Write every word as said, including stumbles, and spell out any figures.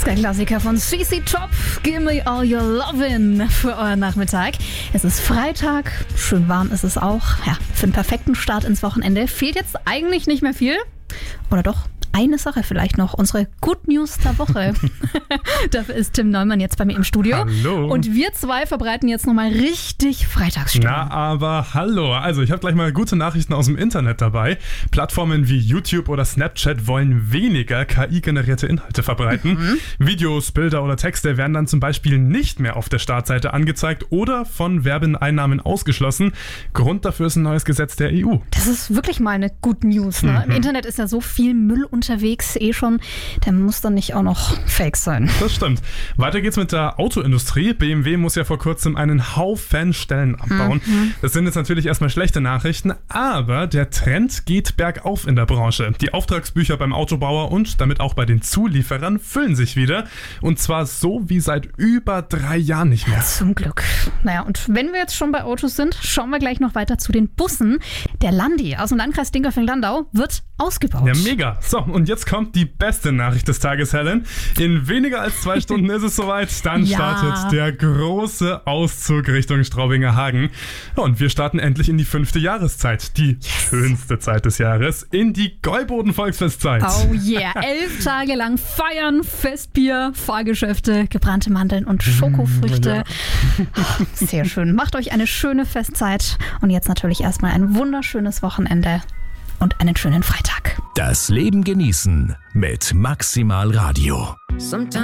Der Klassiker von C C Top, Give Me All Your Lovin' für euren Nachmittag. Es ist Freitag, schön warm ist es auch. Ja, für einen perfekten Start ins Wochenende fehlt jetzt eigentlich nicht mehr viel. Oder doch? Eine Sache vielleicht noch, unsere Good News der Woche. Dafür ist Tim Neumann jetzt bei mir im Studio. Hallo. Und wir zwei verbreiten jetzt nochmal richtig Freitagsstimmung. Na, aber hallo. Also ich habe gleich mal gute Nachrichten aus dem Internet dabei. Plattformen wie YouTube oder Snapchat wollen weniger K I-generierte Inhalte verbreiten. Mhm. Videos, Bilder oder Texte werden dann zum Beispiel nicht mehr auf der Startseite angezeigt oder von Werbeeinnahmen ausgeschlossen. Grund dafür ist ein neues Gesetz der E U. Das ist wirklich mal eine Good News. Ne? Mhm. Im Internet ist ja so viel Müll unterwegs eh schon, der muss dann nicht auch noch fake sein. Das stimmt. Weiter geht's mit der Autoindustrie. B M W muss ja vor kurzem einen Haufen Stellen abbauen. Mhm. Das sind jetzt natürlich erstmal schlechte Nachrichten, aber der Trend geht bergauf in der Branche. Die Auftragsbücher beim Autobauer und damit auch bei den Zulieferern füllen sich wieder. Und zwar so wie seit über drei Jahren nicht mehr. Zum Glück. Naja, und wenn wir jetzt schon bei Autos sind, schauen wir gleich noch weiter zu den Bussen. Der Landi aus dem Landkreis Dingolfing-Landau wird ausgebaut. Ja, mega. So, und jetzt kommt die beste Nachricht des Tages, Helen. In weniger als zwei Stunden ist es soweit. Dann ja. startet der große Auszug Richtung Straubinger Hagen. Ja, und wir starten endlich in die fünfte Jahreszeit. Die yes. schönste Zeit des Jahres. In die Gäuboden-Volksfestzeit. Oh yeah. Elf Tage lang feiern, Festbier, Fahrgeschäfte, gebrannte Mandeln und Schokofrüchte. Ja. Sehr schön. Macht euch eine schöne Festzeit. Und jetzt natürlich erstmal ein wunderschönes Wochenende. Und einen schönen Freitag. Das Leben genießen mit Maximal Radio.